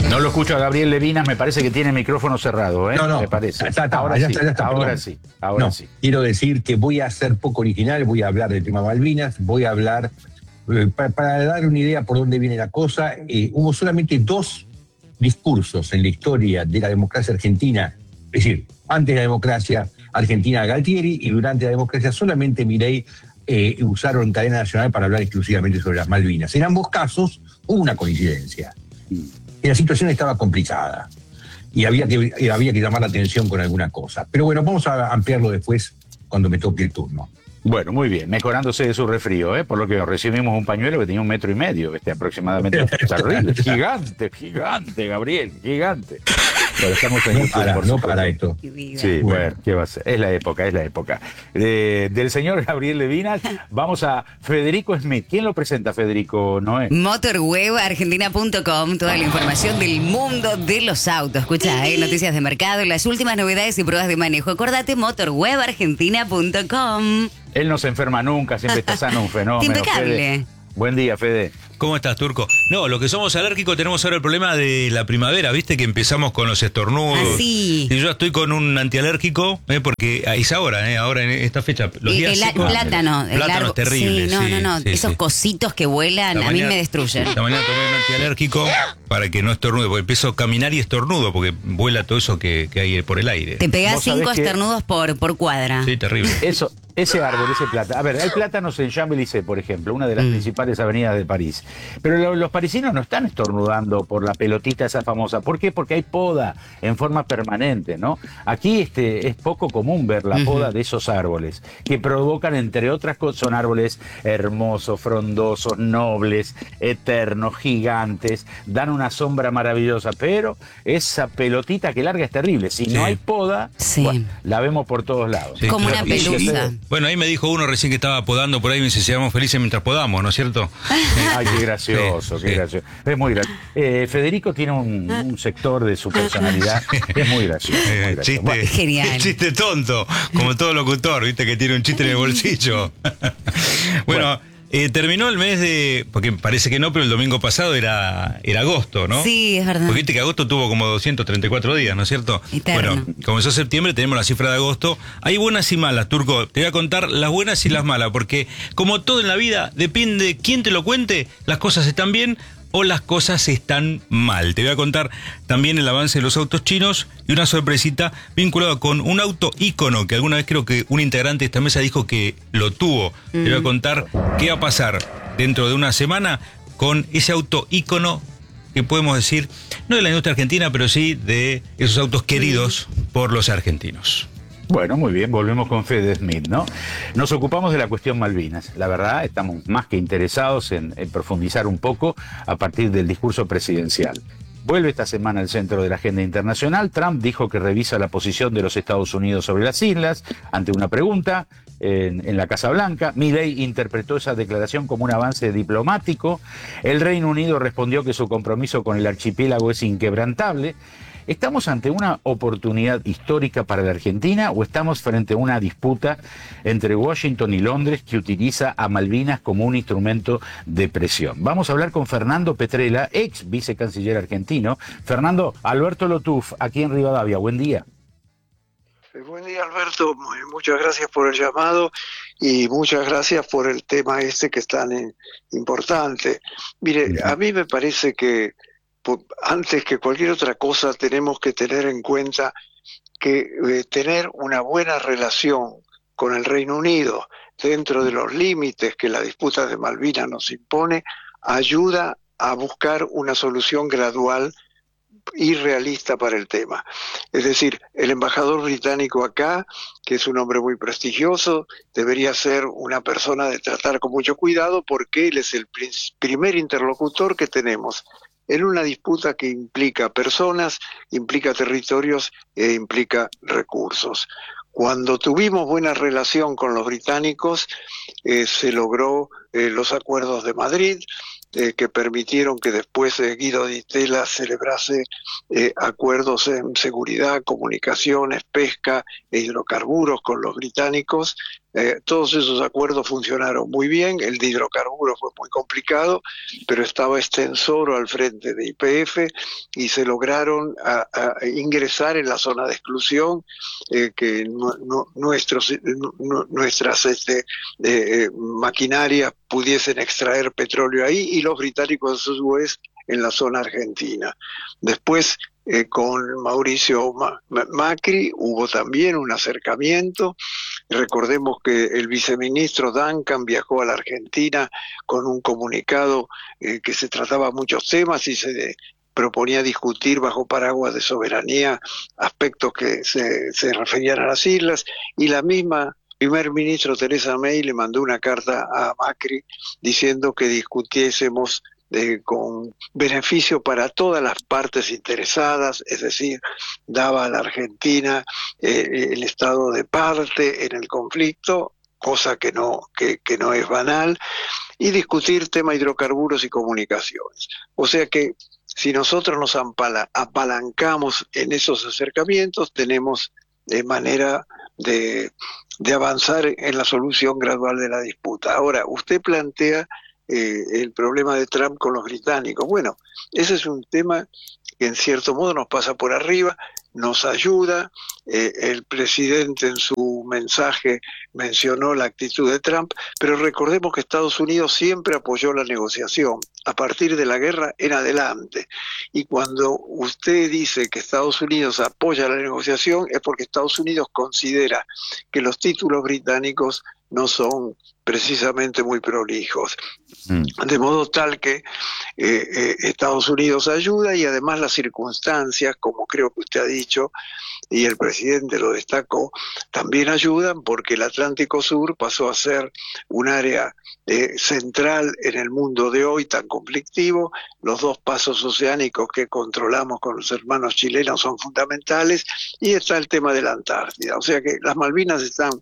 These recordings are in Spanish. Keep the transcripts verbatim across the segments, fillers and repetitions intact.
No lo escucho a Gabriel Levinas, me parece que tiene micrófono cerrado, ¿eh? No, no, me parece. está, está, ahora ya sí, está, ya está, ahora perdón. sí, ahora no, sí. Quiero decir que voy a ser poco original, voy a hablar del tema Malvinas, voy a hablar, eh, para, para dar una idea por dónde viene la cosa, eh, hubo solamente dos discursos en la historia de la democracia argentina, es decir, antes de la democracia argentina Galtieri y durante la democracia solamente Milei eh, usaron cadena nacional para hablar exclusivamente sobre las Malvinas. En ambos casos hubo una coincidencia. Y la situación estaba complicada y había que, y había que llamar la atención con alguna cosa. Pero bueno, vamos a ampliarlo después cuando me toque el turno. Bueno, muy bien, mejorándose de su resfrío, ¿eh? Por lo que recibimos un pañuelo que tenía un metro y medio, este, aproximadamente. Terrible, gigante, gigante, Gabriel, gigante. Pero estamos en no YouTube, para, por no para esto. Sí, bueno. bueno, ¿qué va a ser? Es la época, es la época. Eh, del señor Gabriel Levinas, vamos a Federico Smith. ¿Quién lo presenta, Federico Noé? motorweb argentina punto com, toda la información del mundo de los autos. Escucha, ¿eh? Noticias de mercado, las últimas novedades y pruebas de manejo. Acordate, motorweb argentina punto com. Él no se enferma nunca, siempre está sano, un fenómeno. Impecable. Fede. Buen día, Fede. ¿Cómo estás, Turco? No, los que somos alérgicos tenemos ahora el problema de la primavera, ¿viste? Que empezamos con los estornudos. Ah, sí. Y yo estoy con un antialérgico, ¿eh? Porque es ahora, ¿eh? Ahora en esta fecha. Los días el, el secos, plátano. El plátano es terrible. Sí, no, sí, no, no. sí, Esos sí. cositos que vuelan, La a mañana, mí me destruyen. Esta mañana tomé un antialérgico para que no estornude, porque empiezo a caminar y estornudo, porque vuela todo eso que, que hay por el aire. Te pegás cinco estornudos por, por cuadra. Sí, terrible. Eso. Ese árbol, ese plátano. A ver, hay plátanos en Champs-Élysées, por ejemplo, una de las mm. principales avenidas de París. Pero lo, los parisinos no están estornudando por la pelotita esa famosa. ¿Por qué? Porque hay poda en forma permanente, ¿no? Aquí este, es poco común ver la poda uh-huh. de esos árboles, que provocan, entre otras cosas, son árboles hermosos, frondosos, nobles, eternos, gigantes, dan una sombra maravillosa, pero esa pelotita que larga es terrible. Si sí. no hay poda, sí. bueno, la vemos por todos lados. Sí. Como una pelusa. Bueno, ahí me dijo uno recién que estaba podando por ahí, me dice, seamos felices mientras podamos, ¿no es cierto? Ay, qué gracioso, sí, qué sí. gracioso. Es muy gracioso. Eh, Federico tiene un, un sector de su personalidad que es muy gracioso. Muy gracioso. Chiste, bueno. Genial. Chiste tonto, como todo locutor, viste, que tiene un chiste en el bolsillo. bueno... bueno. Eh, terminó el mes de... Porque parece que no, pero el domingo pasado era, era agosto, ¿no? Sí, es verdad. Porque viste que agosto tuvo como doscientos treinta y cuatro días, ¿no es cierto? Eterno. Bueno, comenzó septiembre, tenemos la cifra de agosto. Hay buenas y malas, Turco. Te voy a contar las buenas y las malas, porque como todo en la vida, depende de quién te lo cuente, las cosas están bien o las cosas están mal. Te voy a contar también el avance de los autos chinos y una sorpresita vinculada con un auto ícono que alguna vez creo que un integrante de esta mesa dijo que lo tuvo. Mm. Te voy a contar qué va a pasar dentro de una semana con ese auto ícono que podemos decir, no de la industria argentina, pero sí de esos autos queridos por los argentinos. Bueno, muy bien, volvemos con Fede Smith, ¿no? Nos ocupamos de la cuestión Malvinas. La verdad, estamos más que interesados en, en profundizar un poco a partir del discurso presidencial. Vuelve esta semana al centro de la agenda internacional. Trump dijo que revisa la posición de los Estados Unidos sobre las islas ante una pregunta en, en la Casa Blanca. Milei interpretó esa declaración como un avance diplomático. El Reino Unido respondió que su compromiso con el archipiélago es inquebrantable. ¿Estamos ante una oportunidad histórica para la Argentina o estamos frente a una disputa entre Washington y Londres que utiliza a Malvinas como un instrumento de presión? Vamos a hablar con Fernando Petrella, ex vicecanciller argentino. Fernando, Alberto Lotuf, aquí en Rivadavia. Buen día. Buen día, Alberto. Muchas gracias por el llamado y muchas gracias por el tema este que es tan eh, importante. Mire, a mí me parece que antes que cualquier otra cosa tenemos que tener en cuenta que eh, tener una buena relación con el Reino Unido dentro de los límites que la disputa de Malvinas nos impone ayuda a buscar una solución gradual y realista para el tema. Es decir, el embajador británico acá, que es un hombre muy prestigioso, debería ser una persona de tratar con mucho cuidado porque él es el primer interlocutor que tenemos en una disputa que implica personas, implica territorios e implica recursos. Cuando tuvimos buena relación con los británicos, eh, se logró eh, los acuerdos de Madrid, eh, que permitieron que después eh, Guido Di Tella celebrase eh, acuerdos en seguridad, comunicaciones, pesca e hidrocarburos con los británicos, Eh, todos esos acuerdos funcionaron muy bien, el de hidrocarburos fue muy complicado, pero estaba Extensoro al frente de Y P F y se lograron a, a ingresar en la zona de exclusión, eh, que no, no, nuestros, no, nuestras este, eh, maquinarias pudiesen extraer petróleo ahí, y los británicos a su vez en la zona argentina. Después, eh, con Mauricio Ma- Macri hubo también un acercamiento. Recordemos que el viceministro Duncan viajó a la Argentina con un comunicado eh, que se trataba muchos temas y se proponía discutir bajo paraguas de soberanía aspectos que se, se referían a las islas, y la misma primer ministro Theresa May le mandó una carta a Macri diciendo que discutiésemos de, con beneficio para todas las partes interesadas, es decir, daba a la Argentina eh, el estado de parte en el conflicto, cosa que no, que, que no es banal, y discutir tema hidrocarburos y comunicaciones. O sea que si nosotros nos ampala, apalancamos en esos acercamientos, tenemos de manera de, de avanzar en la solución gradual de la disputa. Ahora, usted plantea eh, el problema de Trump con los británicos. Bueno, ese es un tema que en cierto modo nos pasa por arriba, nos ayuda. Eh, el presidente en su mensaje mencionó la actitud de Trump, pero recordemos que Estados Unidos siempre apoyó la negociación, a partir de la guerra en adelante. Y cuando usted dice que Estados Unidos apoya la negociación, es porque Estados Unidos considera que los títulos británicos no son precisamente muy prolijos. Mm. De modo tal que eh, eh, Estados Unidos ayuda, y además las circunstancias, como creo que usted ha dicho, y el presidente lo destacó, también ayudan, porque el Atlántico Sur pasó a ser un área eh, central en el mundo de hoy tan conflictivo. Los dos pasos oceánicos que controlamos con los hermanos chilenos son fundamentales, y está el tema de la Antártida. O sea que las Malvinas están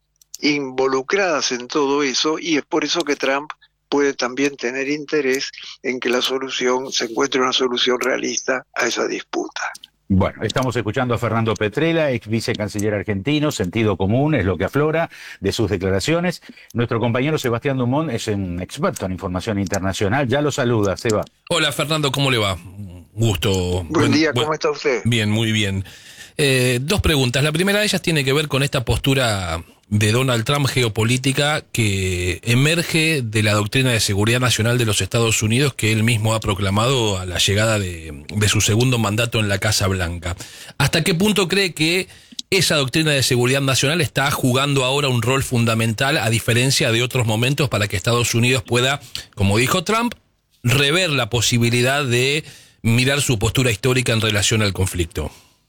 involucradas en todo eso, y es por eso que Trump puede también tener interés en que la solución, se encuentre una solución realista a esa disputa. Bueno, estamos escuchando a Fernando Petrella, ex vicecanciller argentino. Sentido común es lo que aflora de sus declaraciones. Nuestro compañero Sebastián Dumont es un experto en información internacional. Ya lo saluda, Seba. Hola, Fernando, ¿cómo le va? Gusto. Buen, buen día, buen, ¿cómo está usted? Bien, muy bien. Eh, dos preguntas. La primera de ellas tiene que ver con esta postura de Donald Trump geopolítica que emerge de la doctrina de seguridad nacional de los Estados Unidos que él mismo ha proclamado a la llegada de, de su segundo mandato en la Casa Blanca. ¿Hasta qué punto cree que esa doctrina de seguridad nacional está jugando ahora un rol fundamental, a diferencia de otros momentos, para que Estados Unidos pueda, como dijo Trump, rever la posibilidad de mirar su postura histórica en relación al conflicto?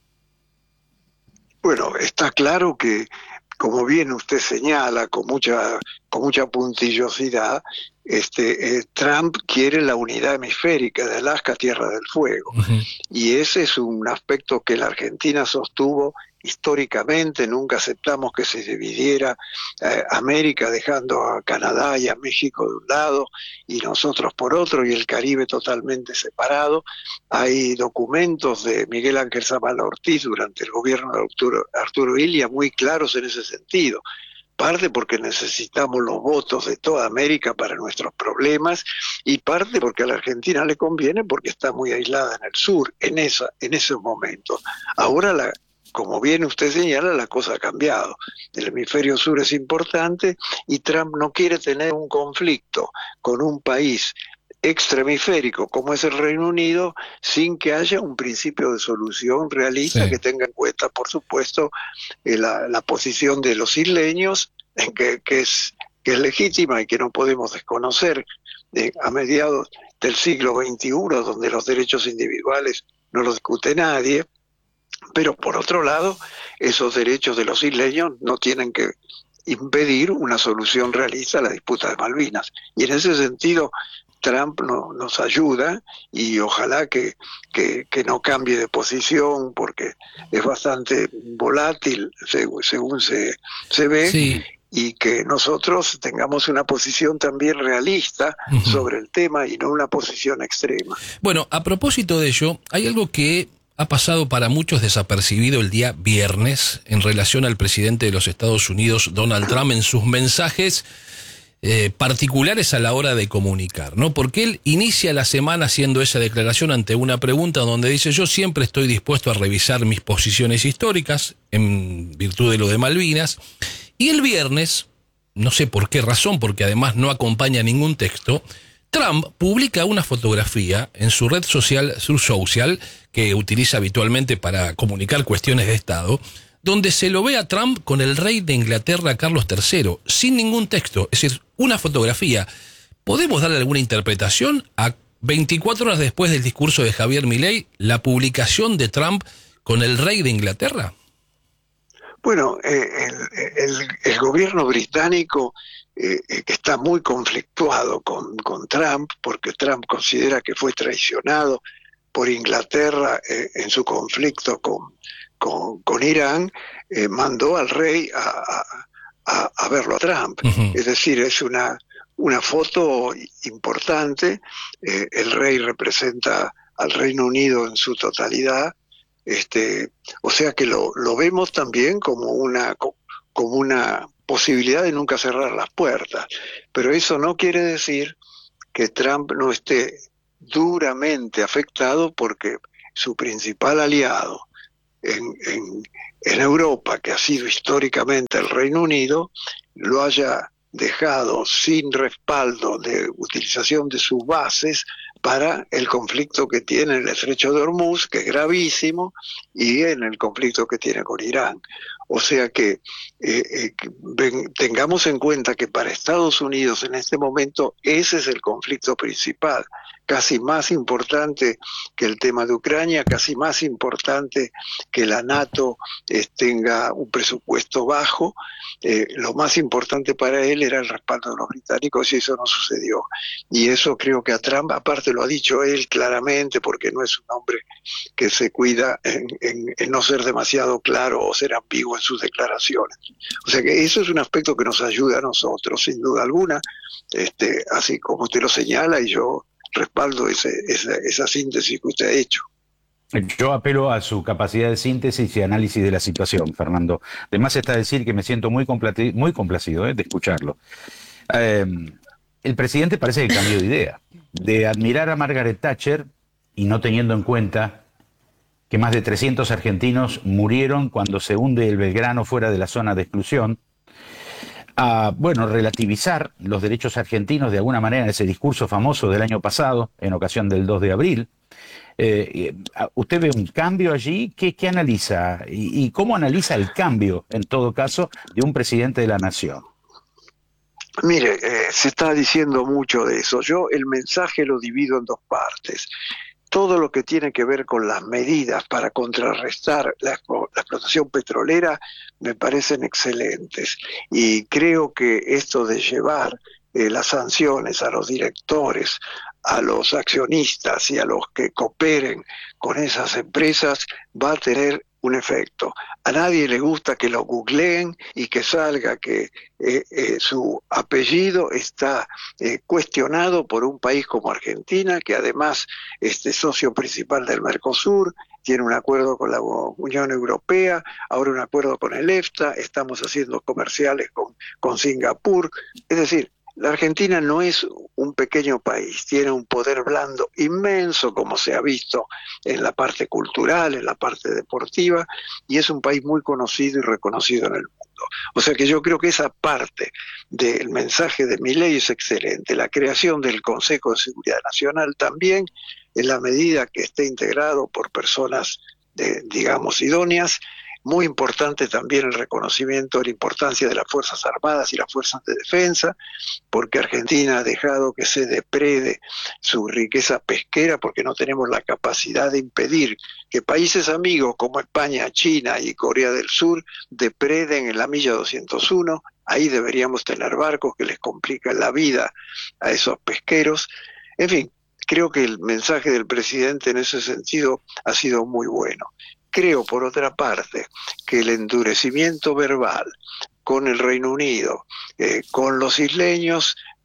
Bueno, está claro que, como bien usted señala, con mucha con mucha puntillosidad, este eh, Trump quiere la unidad hemisférica de Alaska, Tierra del Fuego. Uh-huh. Y ese es un aspecto que la Argentina sostuvo históricamente. Nunca aceptamos que se dividiera eh, América, dejando a Canadá y a México de un lado y nosotros por otro, y el Caribe totalmente separado. Hay documentos de Miguel Ángel Zavala Ortiz durante el gobierno de Arturo, Arturo Illia muy claros en ese sentido. Parte porque necesitamos los votos de toda América para nuestros problemas, y parte porque a la Argentina le conviene porque está muy aislada en el sur, en esa, en esos momentos. Ahora, la, como bien usted señala, la cosa ha cambiado. El hemisferio sur es importante y Trump no quiere tener un conflicto con un país extrahemisférico como es el Reino Unido sin que haya un principio de solución realista, sí, que tenga en cuenta, por supuesto, eh, la, la posición de los isleños, en que, que, es, que es legítima y que no podemos desconocer, eh, a mediados del siglo veintiuno, donde los derechos individuales no los discute nadie. Pero por otro lado, esos derechos de los isleños no tienen que impedir una solución realista a la disputa de Malvinas. Y en ese sentido, Trump no, nos ayuda, y ojalá que, que, que no cambie de posición, porque es bastante volátil según, según se, se ve, sí, y que nosotros tengamos una posición también realista uh-huh. sobre el tema y no una posición extrema. Bueno, a propósito de ello, hay algo que ha pasado para muchos desapercibido el día viernes en relación al presidente de los Estados Unidos, Donald Trump, en sus mensajes eh, particulares a la hora de comunicar, ¿no? Porque él inicia la semana haciendo esa declaración ante una pregunta donde dice: yo siempre estoy dispuesto a revisar mis posiciones históricas en virtud de lo de Malvinas. Y el viernes, no sé por qué razón, porque además no acompaña ningún texto, Trump publica una fotografía en su red social, su social, que utiliza habitualmente para comunicar cuestiones de Estado, donde se lo ve a Trump con el rey de Inglaterra, Carlos tercero, sin ningún texto, es decir, una fotografía. ¿Podemos darle alguna interpretación a veinticuatro horas después del discurso de Javier Milei, la publicación de Trump con el rey de Inglaterra? Bueno, eh, el, el, el gobierno británico eh, que está muy conflictuado con, con Trump, porque Trump considera que fue traicionado por Inglaterra eh, en su conflicto con, con, con Irán, eh, mandó al rey a, a, a verlo a Trump. Uh-huh. Es decir, es una, una foto importante. Eh, el rey representa al Reino Unido en su totalidad. Este, o sea que lo, lo vemos también como una, como una posibilidad de nunca cerrar las puertas. Pero eso no quiere decir que Trump no esté duramente afectado, porque su principal aliado en, en, en Europa, que ha sido históricamente el Reino Unido, lo haya dejado sin respaldo de utilización de sus bases para el conflicto que tiene en el Estrecho de Hormuz, que es gravísimo, y en el conflicto que tiene con Irán. O sea que, eh, eh, que ven, tengamos en cuenta que para Estados Unidos en este momento ese es el conflicto principal, casi más importante que el tema de Ucrania, casi más importante que la NATO eh, tenga un presupuesto bajo. Eh, lo más importante para él era el respaldo de los británicos, y eso no sucedió. Y eso creo que a Trump, aparte lo ha dicho él claramente, porque no es un hombre que se cuida en, en, en no ser demasiado claro o ser ambiguo en sus declaraciones. O sea que eso es un aspecto que nos ayuda a nosotros, sin duda alguna, este, así como usted lo señala, y yo respaldo ese, esa, esa síntesis que usted ha hecho. Yo apelo a su capacidad de síntesis y análisis de la situación, Fernando. Además está decir que me siento muy, complati- muy complacido eh, de escucharlo. Eh, el presidente parece que cambió de idea, de admirar a Margaret Thatcher y no teniendo en cuenta que más de trescientos argentinos murieron cuando se hunde el Belgrano fuera de la zona de exclusión, a, bueno, relativizar los derechos argentinos de alguna manera en ese discurso famoso del año pasado, en ocasión del dos de abril. Eh, ¿Usted ve un cambio allí? ¿Qué, qué analiza? Y, ¿Y cómo analiza el cambio, en todo caso, de un presidente de la nación? Mire, eh, se está diciendo mucho de eso. Yo el mensaje lo divido en dos partes. Todo lo que tiene que ver con las medidas para contrarrestar la, la explotación petrolera me parecen excelentes. Y creo que esto de llevar eh, las sanciones a los directores, a los accionistas y a los que cooperen con esas empresas va a tener un efecto. A nadie le gusta que lo googleen y que salga que eh, eh, su apellido está eh, cuestionado por un país como Argentina, que además es este socio principal del Mercosur, tiene un acuerdo con la Unión Europea, ahora un acuerdo con el EFTA, estamos haciendo comerciales con, con Singapur. Es decir, la Argentina no es un pequeño país, tiene un poder blando inmenso, como se ha visto en la parte cultural, en la parte deportiva, y es un país muy conocido y reconocido en el mundo. O sea que yo creo que esa parte del mensaje de Milei es excelente. La creación del Consejo de Seguridad Nacional también, en la medida que esté integrado por personas, de, digamos, idóneas. Muy importante también el reconocimiento de la importancia de las Fuerzas Armadas y las Fuerzas de Defensa, porque Argentina ha dejado que se deprede su riqueza pesquera, porque no tenemos la capacidad de impedir que países amigos como España, China y Corea del Sur depreden en la milla doscientos uno. Ahí deberíamos tener barcos que les complican la vida a esos pesqueros. En fin, creo que el mensaje del presidente en ese sentido ha sido muy bueno. Creo, por otra parte, que el endurecimiento verbal con el Reino Unido, eh, con los isleños,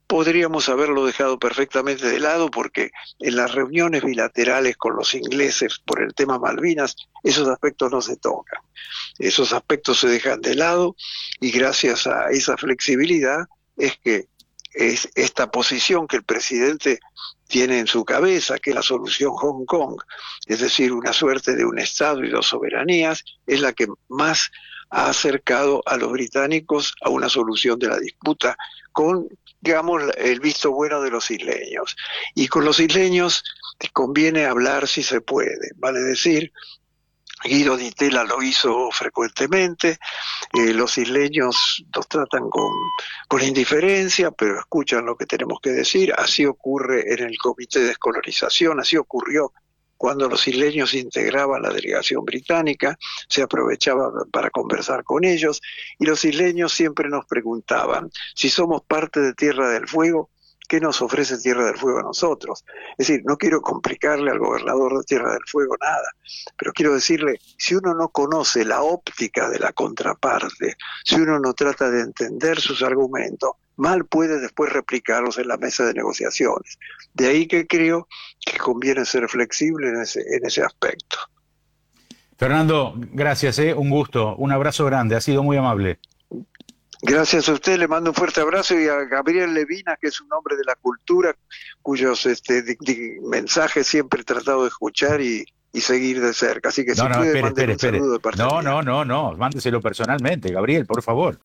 podríamos haberlo dejado perfectamente de lado porque en las reuniones bilaterales con los ingleses por el tema Malvinas, esos aspectos no se tocan. Esos aspectos se dejan de lado y gracias a esa flexibilidad es que es esta posición que el presidente tiene en su cabeza, que es la solución Hong Kong, es decir, una suerte de un Estado y dos soberanías, es la que más ha acercado a los británicos a una solución de la disputa con, digamos, el visto bueno de los isleños. Y con los isleños conviene hablar si se puede, vale decir, Guido Di Tella lo hizo frecuentemente, eh, los isleños nos tratan con, con indiferencia, pero escuchan lo que tenemos que decir, así ocurre en el Comité de Descolonización, así ocurrió cuando los isleños integraban la delegación británica, se aprovechaba para conversar con ellos, y los isleños siempre nos preguntaban, si somos parte de Tierra del Fuego, ¿qué nos ofrece Tierra del Fuego a nosotros? Es decir, no quiero complicarle al gobernador de Tierra del Fuego nada, pero quiero decirle, si uno no conoce la óptica de la contraparte, si uno no trata de entender sus argumentos, mal puede después replicarlos en la mesa de negociaciones. De ahí que creo que conviene ser flexible en ese, en ese aspecto. Fernando, gracias, ¿eh? Un gusto, un abrazo grande, ha sido muy amable. Gracias a usted, le mando un fuerte abrazo, y a Gabriel Levinas, que es un hombre de la cultura, cuyos este, di, di, mensajes siempre he tratado de escuchar y, y seguir de cerca. Así que si no, no, puede, espere, mándele espere, un saludo de parte No, mía. no, no, no, mándeselo personalmente, Gabriel, por favor.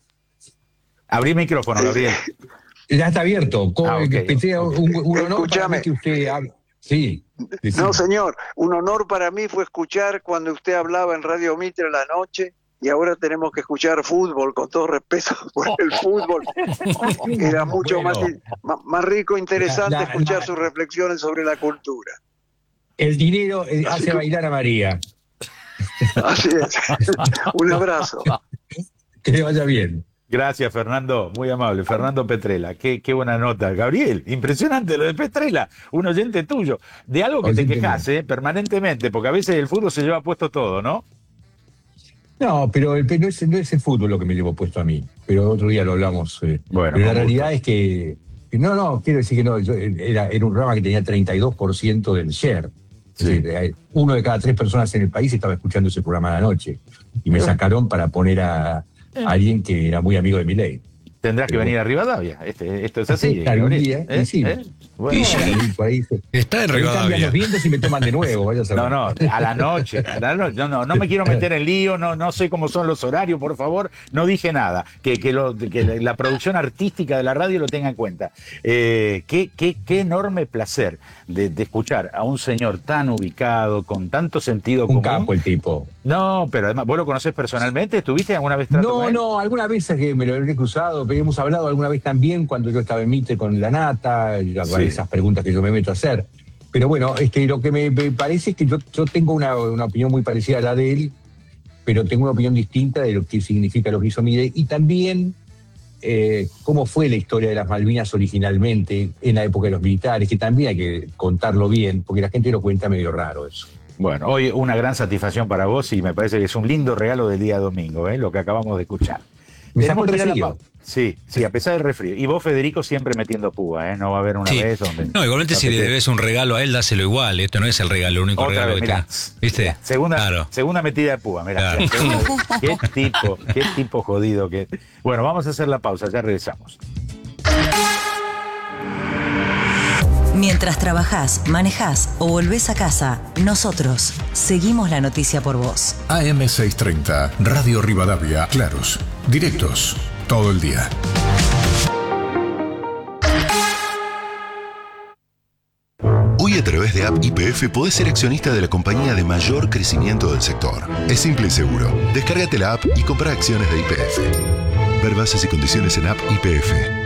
Abrí micrófono, Gabriel. Ya está abierto. Ah, okay. Pensé un, un honor Escúchame. para mí que usted hable. Sí. Decime. No, señor, un honor para mí fue escuchar cuando usted hablaba en Radio Mitre la noche, y ahora tenemos que escuchar fútbol, con todo respeto por el fútbol. Era mucho Bueno. más, más rico e interesante La- la- escuchar la- sus reflexiones sobre la cultura. El dinero eh, hace bailar a María. Así es. Un abrazo. Que le vaya bien. Gracias, Fernando, muy amable. Fernando Petrella, qué, qué buena nota. Gabriel, impresionante lo de Petrella, un oyente tuyo. De algo que Oyente te quejas, ¿eh? Permanentemente, porque a veces el fútbol se lleva puesto todo, ¿no? No, pero el, no, es, no es el fútbol lo que me llevó puesto a mí. Pero otro día lo hablamos. eh. Bueno, pero la con realidad gusto. es que. No, no, quiero decir que no. yo- era, era un programa que tenía treinta y dos por ciento del share. Es Sí. decir, eh, uno de cada tres personas en el país estaba escuchando ese programa a la noche. Y me sacaron para poner a, a alguien que era muy amigo de Milei. Tendrás que Pero- venir a Rivadavia. Este, esto es así. Algún Gabriel. día, ¿Eh? encima. ¿Eh? Bueno, Y sí. Ahí, por ahí se- Está en ahí cambian Rivadavia. los vientos y me toman de nuevo. Vaya a saber. No, no, a la noche, a la noche. No, no, no me quiero meter en lío, no, no sé cómo son los horarios, por favor, no dije nada. Que, que, lo, que la producción artística de la radio lo tenga en cuenta. Eh, qué, qué, qué enorme placer de, de escuchar a un señor tan ubicado, con tanto sentido Un común. capo el tipo. No, pero además, ¿vos lo conocés personalmente? ¿Estuviste alguna vez trato No, con él? no, alguna vez es que me lo he cruzado, pero hemos hablado alguna vez también cuando yo estaba en Mitre con la Nata, y las- Sí. esas preguntas que yo me meto a hacer. Pero bueno, este, lo que me, me parece es que yo, yo tengo una, una opinión muy parecida a la de él, pero tengo una opinión distinta de lo que significa lo que hizo Milei, y también eh, cómo fue la historia de las Malvinas originalmente en la época de los militares, que también hay que contarlo bien, porque la gente lo cuenta medio raro eso. Bueno, hoy una gran satisfacción para vos y me parece que es un lindo regalo del día domingo, ¿eh? Lo que acabamos de escuchar. Me Tenemos sacó el que ir a la resfrío. pausa. Sí, sí, a pesar del resfrío. Y vos, Federico, siempre metiendo púa, ¿eh? No va a haber una Sí. vez donde... No, igualmente si le te- debes un regalo a él, dáselo igual. Esto no es el regalo, el único Otra regalo vez, que mirá. tenés. ¿Viste? Segunda, Claro. segunda metida de púa, mirá. Claro. Segunda- qué tipo, qué tipo jodido que... Bueno, vamos a hacer la pausa, ya regresamos. Mientras trabajás, manejás o volvés a casa, nosotros seguimos la noticia por vos. A M seiscientos treinta, Radio Rivadavia, claros, directos, todo el día. Hoy a través de App Y P F podés ser accionista de la compañía de mayor crecimiento del sector. Es simple y seguro. Descárgate la app y compra acciones de Y P F. Ver bases y condiciones en App Y P F.